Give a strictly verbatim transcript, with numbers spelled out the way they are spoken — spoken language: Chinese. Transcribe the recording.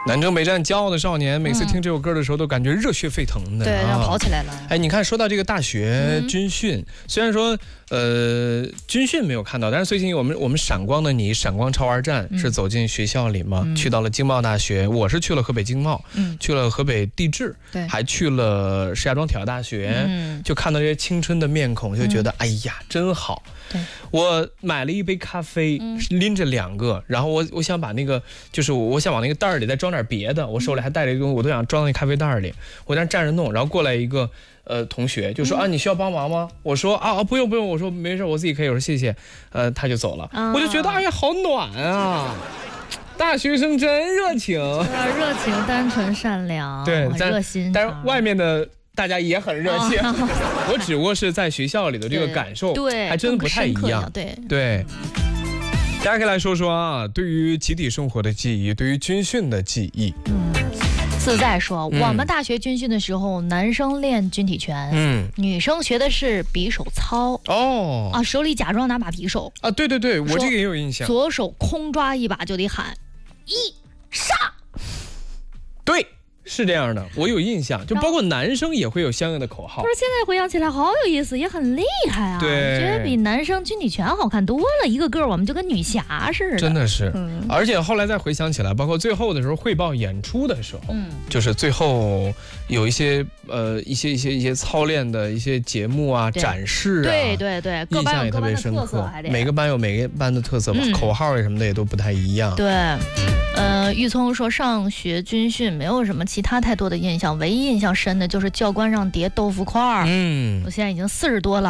南征北战，骄傲的少年，每次听这首歌的时候都感觉热血沸腾的， 对，要啊跑起来了。 哎，你看，说到这个大学军训，嗯、虽然说呃军训没有看到，但是最近我们我们闪光的你闪光超玩站是走进学校里嘛，嗯、去到了经贸大学，我是去了河北经贸，嗯、去了河北地质， 对， 还去了石家庄体育大学，嗯、就看到这些青春的面孔，就觉得、嗯、哎呀真好。 对， 我买了一杯咖啡，嗯、拎着两个，然后我我想把那个就是我想往那个袋里再装点别的，我手里还带着一个东西，我都想装到那咖啡袋里，我在那站着弄，然后过来一个呃同学就说、嗯、啊你需要帮忙吗？我说啊不用不用，我说没事我自己可以，我说谢谢，呃他就走了，啊、我就觉得哎呀好暖啊。大学生真热情， 热情、单纯、善良， 对， 热心。 但是外面的大家也很热情，哦、我只不过是在学校里的这个感受， 对， 还真不太一样。 对对，大家可以来说说啊，对于集体生活的记忆，对于军训的记忆。 嗯，自在说，嗯、我们大学军训的时候，男生练军体拳，嗯，女生学的是匕首操。哦，啊，手里假装拿把匕首。 啊，对对对，我这个也有印象。 左手空抓一把就得喊。一杀， 对，是这样的，我有印象，就包括男生也会有相应的口号。 不是，现在回想起来好有意思，也很厉害啊。 对， 觉得比男生军体拳好看多了，一个个我们就跟女侠似的。 真的是，嗯、而且后来再回想起来，包括最后的时候汇报演出的时候，嗯，就是最后有一些呃一些一些一些操练的一些节目啊、展示啊， 对对对， 印象也特别深刻。每个班有每个班的特色吧，嗯、口号什么的也都不太一样。 对。呃，玉聪说上学军训没有什么其他太多的印象，唯一印象深的就是教官让叠豆腐块儿。嗯，我现在已经四十多了。